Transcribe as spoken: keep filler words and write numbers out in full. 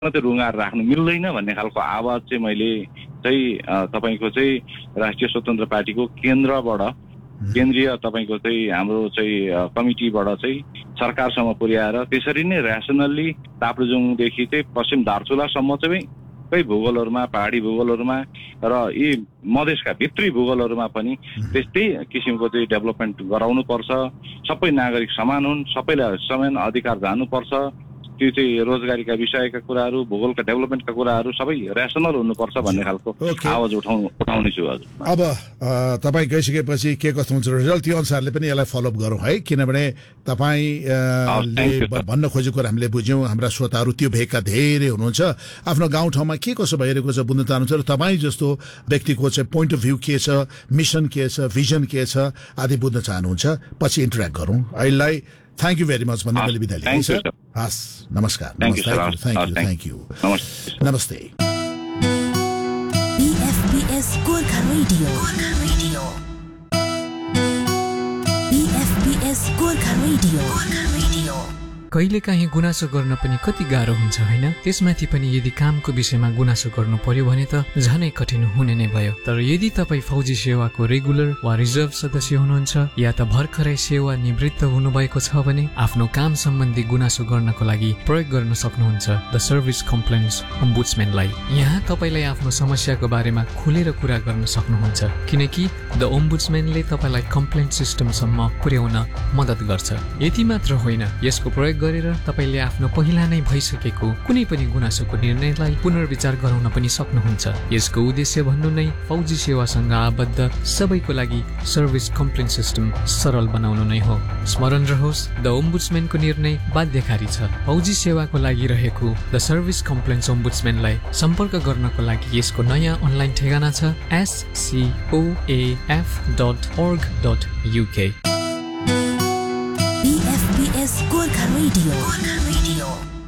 मात्रै रुँगाएर राख्नु मिल्दैन भन्ने खालको आवाज चाहिँ मैले चाहिँ तपाईको चाहिँ राष्ट्रिय स्वतन्त्र पार्टीको केन्द्रबाट केन्द्रीय तपाईको चाहिँ हाम्रो चाहिँ कमिटीबाट चाहिँ सरकारसम्म पुर्याएर त्यसरी नै ऱ्यासनल्ली ताप्लेजुङदेखि चाहिँ पश्चिम दार्चुलासम्म चाहिँ कै भूगोलहरुमा पहाडी भूगोलहरुमा र यी मधेसका भित्री भूगोलहरुमा पनि त्यस्तै किसिमको चाहिँ डेभलपमेन्ट गराउनु पर्छ। सबै नागरिक समान हुन्, सबैलाई समान अधिकार जानु पर्छ। त्यो चाहिँ रोजगारीका विषयका कुराहरू, भूगोलका डेभलपमेन्टका कुराहरू सबै ऱ्यासनल हुनुपर्छ भन्ने खालको आवाज उठाउनु उठाउने छु हजुर। अब तपाई गइसकेपछि के कस्तो हुन्छ रिजल्ट त्यो अनुसारले पनि यसलाई फलोअप गरौँ है, किनभने तपाईले भन्न खोजेको कुरा हामीले बुझ्यौं। हाम्रा श्रोताहरू त्यो भेगका धेरै हुनुहुन्छ। आफ्नो गाउँठाउँमा के कसो भइरहेको छ बुझ्न चाहनुहुन्छ र तपाई जस्तो व्यक्तिको चाहिँ पोइन्ट अफ भ्यू के छ, मिसन के छ, भिजन के छ आदि बुझ्न चाहनुहुन्छ। पछि इन्टरेक्ट गरौँ। अहिलेलाई थ्याङ्क यू भेरी मच भन्दै मैले बिदा लिएँ सर। हस् नमस्कार। Thank you thank you thank you नमस्ते। बीएफपीएस Gorkha radio Gorkha radio बीएफपीएस Gorkha radio Gorkha radio. कहिलेकाहीँ गुनासो गर्न पनि कति गाह्रो हुन्छ हैन? त्यसमाथि पनि यदि कामको विषयमा गुनासो गर्नु पर्यो भने त झनै कठिन हुने नै भयो। तर यदि तपाईँ फौजी सेवाको रेगुलर वा रिजर्भ सदस्य हुनुहुन्छ या त भर्खरै सेवा निवृत्त हुनुभएको छ भने आफ्नो काम सम्बन्धी गुनासो गर्नको लागि प्रयोग गर्न सक्नुहुन्छ द सर्भिस कम्प्लेन्ट्स ओम्बुड्सम्यानलाई। यहाँ तपाईँलाई आफ्नो समस्याको बारेमा खुलेर कुरा गर्न सक्नुहुन्छ, किनकि द ओम्बुड्सम्यानले तपाईँलाई कम्प्लेन्ट सिस्टमसम्म पुर्याउन मद्दत गर्छ। यति मात्र होइन, यसको प्रयोग गरेर तपाईले आफ्नो पहिला नै भइसकेको कुनै पनि गुनासोको निर्णयलाई पुनर्विचार गराउन पनि सक्नुहुन्छ। यसको उद्देश्य भन्नु नै फौजी सेवासँग आबद्ध सबैको लागि सर्भिस कम्प्लेन्ट सिस्टम सरल बनाउनु नै हो। स्मरण रहोस्, द ओम्बुड्सम्यानको निर्णय बाध्यकारी छ। फौजी सेवाको लागि रहेको द सर्भिस कम्प्लेन्ट्स ओम्बुड्सम्यानलाई सम्पर्क गर्नको लागि यसको नयाँ अनलाइन ठेगाना छ S C oh A F dot org dot uk। बीएफपीएस Gorkha radio Gorkha radio.